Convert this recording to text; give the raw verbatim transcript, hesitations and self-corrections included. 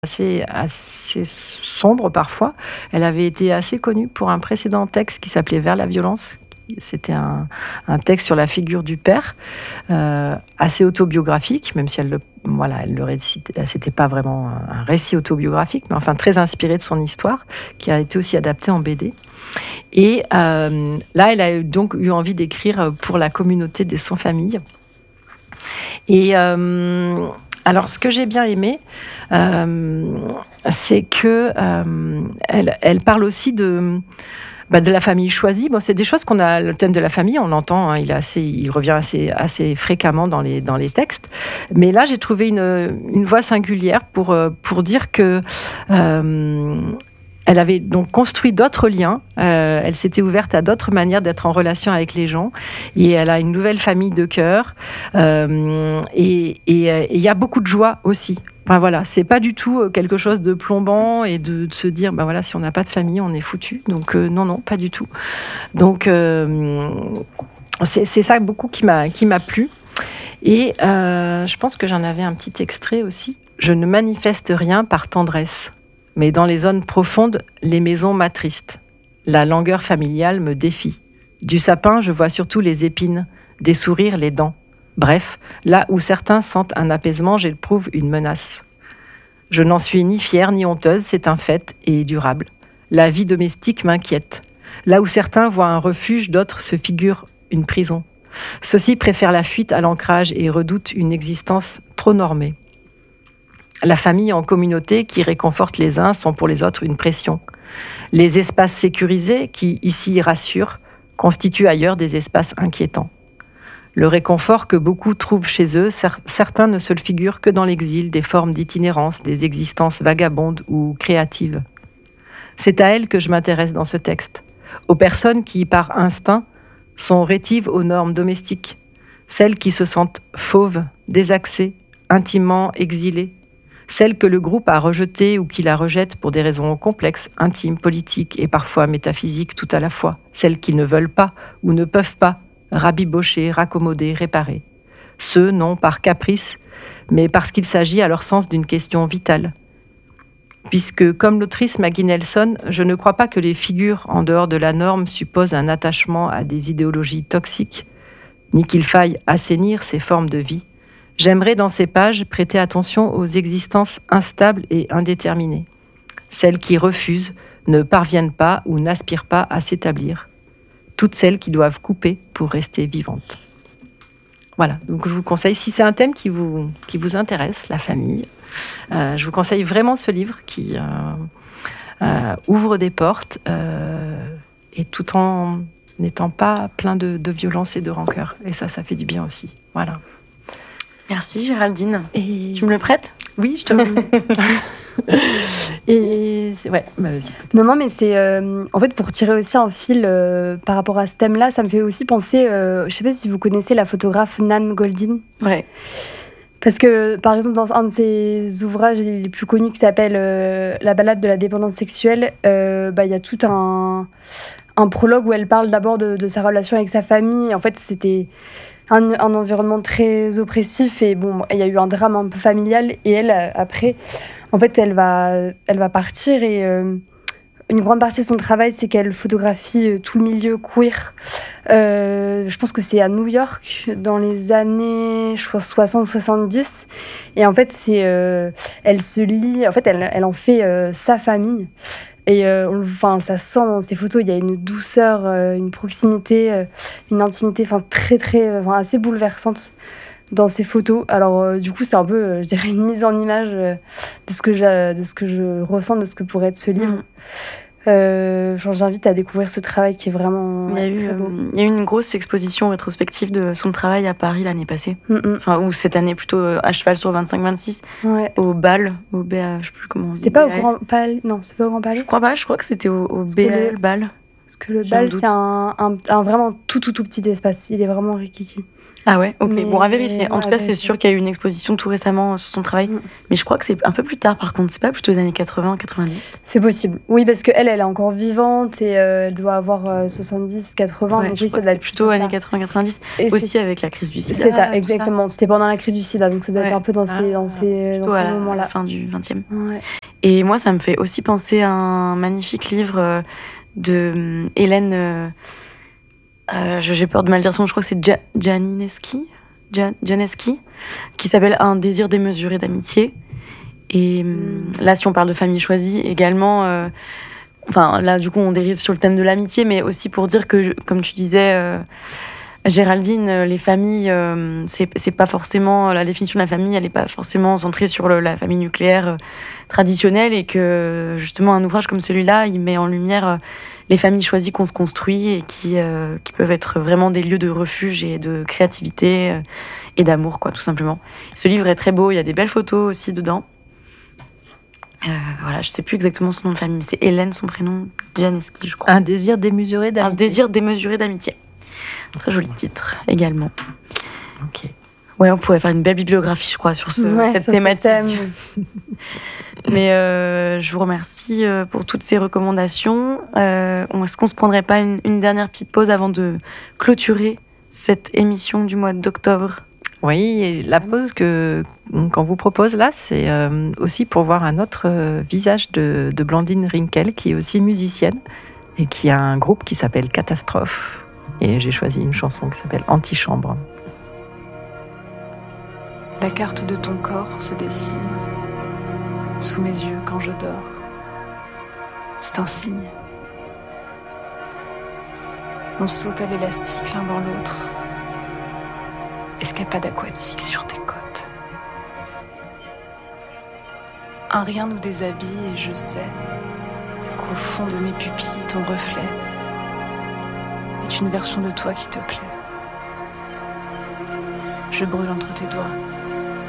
assez, assez sombre parfois. Elle avait été assez connue pour un précédent texte qui s'appelait Vers la violence. C'était un, un texte sur la figure du père, euh, assez autobiographique, même si elle le, voilà, elle le récite, c'était pas vraiment un, un récit autobiographique, mais enfin très inspiré de son histoire, qui a été aussi adapté en B D. Et euh, là, elle a donc eu envie d'écrire pour la communauté des sans-famille. Et euh, alors, ce que j'ai bien aimé, euh, c'est que euh, elle, elle parle aussi de, bah, de la famille choisie. Bon, c'est des choses qu'on a. Le thème de la famille, on l'entend. Hein, il est assez, il revient assez, assez fréquemment dans les dans les textes. Mais là, j'ai trouvé une une voix singulière pour pour dire que. Euh, Elle avait donc construit d'autres liens, euh, elle s'était ouverte à d'autres manières d'être en relation avec les gens, et elle a une nouvelle famille de cœur, euh, et il y a beaucoup de joie aussi. Enfin, voilà, c'est pas du tout quelque chose de plombant et de, de se dire, ben voilà, si on n'a pas de famille, on est foutu. Donc euh, non, non, pas du tout. Donc euh, c'est, c'est ça beaucoup qui m'a, qui m'a plu. Et euh, je pense que j'en avais un petit extrait aussi. Je ne manifeste rien par tendresse. Mais dans les zones profondes, les maisons m'attristent. La langueur familiale me défie. Du sapin, je vois surtout les épines, des sourires, les dents. Bref, là où certains sentent un apaisement, j'éprouve une menace. Je n'en suis ni fière ni honteuse, c'est un fait et durable. La vie domestique m'inquiète. Là où certains voient un refuge, d'autres se figurent une prison. Ceux-ci préfèrent la fuite à l'ancrage et redoutent une existence trop normée. La famille en communauté qui réconforte les uns sont pour les autres une pression. Les espaces sécurisés qui, ici, rassurent, constituent ailleurs des espaces inquiétants. Le réconfort que beaucoup trouvent chez eux, certains ne se le figurent que dans l'exil, des formes d'itinérance, des existences vagabondes ou créatives. C'est à elles que je m'intéresse dans ce texte, aux personnes qui, par instinct, sont rétives aux normes domestiques, celles qui se sentent fauves, désaxées, intimement exilées, celle que le groupe a rejetée ou qui la rejette pour des raisons complexes, intimes, politiques et parfois métaphysiques tout à la fois, celles qui ne veulent pas ou ne peuvent pas rabibocher, raccommoder, réparer. Ceux, non par caprice, mais parce qu'il s'agit à leur sens d'une question vitale. Puisque, comme l'autrice Maggie Nelson, je ne crois pas que les figures en dehors de la norme supposent un attachement à des idéologies toxiques, ni qu'il faille assainir ces formes de vie. J'aimerais dans ces pages prêter attention aux existences instables et indéterminées. Celles qui refusent, ne parviennent pas ou n'aspirent pas à s'établir. Toutes celles qui doivent couper pour rester vivantes. Voilà, donc je vous conseille, si c'est un thème qui vous, qui vous intéresse, la famille, euh, je vous conseille vraiment ce livre qui euh, euh, ouvre des portes euh, et tout en n'étant pas plein de, de violence et de rancœur. Et ça, ça fait du bien aussi. Voilà. Merci Géraldine. Et... Tu me le prêtes ? Oui, je te le Et c'est... Ouais, bah vas-y. Non, non, mais c'est... Euh, en fait, pour tirer aussi un fil euh, par rapport à ce thème-là, ça me fait aussi penser... Euh, je sais pas si vous connaissez la photographe Nan Goldin. Ouais. Parce que, par exemple, dans un de ses ouvrages les plus connus qui s'appelle euh, La balade de la dépendance sexuelle, euh, bah, y a tout un, un prologue où elle parle d'abord de, de sa relation avec sa famille. En fait, c'était... Un, un environnement très oppressif et bon, il y a eu un drame un peu familial et elle, après, en fait, elle va, elle va partir et euh, une grande partie de son travail, c'est qu'elle photographie tout le milieu queer. Euh, je pense que c'est à New York dans les années, je crois, soixante soixante-dix. Et en fait, c'est, euh, elle se lie, en fait, elle, elle en fait euh, sa famille. Et euh, enfin, ça sent dans ces photos, il y a une douceur, euh, une proximité, euh, une intimité enfin, très, très, euh, enfin, assez bouleversante dans ces photos. Alors, euh, du coup, c'est un peu, euh, je dirais, une mise en image euh, de, ce que de ce que je ressens, de ce que pourrait être ce livre. Mmh. Euh, genre, j'invite à découvrir ce travail qui est vraiment il y a eu, très beau. Euh, il y a eu une grosse exposition rétrospective de son travail à Paris l'année passée. Mmh. Enfin, ou cette année plutôt, euh, à cheval sur vingt-cinq vingt-six. Ouais. Au bal, au B A, je sais plus comment on dit. C'était pas B A L. Au Grand Palais. Non, c'est pas au Grand Palais. Je crois pas, je crois que c'était au, au B A L, le... bal. Parce que le bal, c'est un, un, un vraiment tout, tout, tout petit espace. Il est vraiment rikiki. Ah ouais, ok. Mais- Bon, à vérifier. En ouais, tout à cas, c'est vérifier. sûr qu'il y a eu une exposition tout récemment sur son travail. Mm. Mais je crois que c'est un peu plus tard, par contre. C'est pas plutôt les années quatre-vingts, quatre-vingt-dix. C'est possible. Oui, parce qu'elle, elle est encore vivante et euh, elle doit avoir euh, soixante-dix, quatre-vingts. Ouais, donc je oui, crois ça que doit c'est être plutôt ça. années quatre-vingts, quatre-vingt-dix. Et c'est- Aussi avec la crise du sida. C'est ça, tout exactement. C'était pendant la crise du sida, donc ça doit Ouais. être un peu dans ces, dans ces, dans Plutôt à ces la moments-là. fin du vingtième. Ouais. Et moi, ça me fait aussi penser à un magnifique livre euh, de hum, Hélène. euh, euh, j'ai peur de mal dire son nom, je crois que c'est Ja- Janineski, Ja- Janeski, qui s'appelle Un désir démesuré d'amitié. Et hum, Mm. là, si on parle de famille choisie, également. euh, Enfin, là, du coup, on dérive sur le thème de l'amitié, mais aussi pour dire que, comme tu disais, euh, Géraldine, euh, les familles, euh, c'est c'est pas forcément la définition de la famille, elle n'est pas forcément centrée sur le- la famille nucléaire euh, traditionnelle, et que justement un ouvrage comme celui-là, il met en lumière euh, les familles choisies qu'on se construit et qui euh, qui peuvent être vraiment des lieux de refuge et de créativité euh, et d'amour, quoi, tout simplement. Ce livre est très beau, il y a des belles photos aussi dedans. Euh, voilà, je sais plus exactement son nom de famille, mais c'est Hélène, son prénom, Janeski, je crois. Un désir démesuré Un d'amitié. désir démesuré d'amitié. Très joli titre également. Ok. Ouais, on pourrait faire une belle bibliographie, je crois, sur ce, Ouais, cette sur ce thématique. thème. Mais euh, je vous remercie euh, pour toutes ces recommandations. Euh, Est-ce qu'on se prendrait pas une, une dernière petite pause avant de clôturer cette émission du mois d'octobre? Oui, et la pause que qu'on vous propose là, c'est euh, aussi pour voir un autre euh, visage de, de Blandine Rinkel, qui est aussi musicienne et qui a un groupe qui s'appelle Catastrophe. Et j'ai choisi une chanson qui s'appelle Antichambre. La carte de ton corps se dessine sous mes yeux quand je dors. C'est un signe. On saute à l'élastique l'un dans l'autre. Escapade aquatique sur tes côtes. Un rien nous déshabille et je sais qu'au fond de mes pupilles, ton reflet est une version de toi qui te plaît. Je brûle entre tes doigts.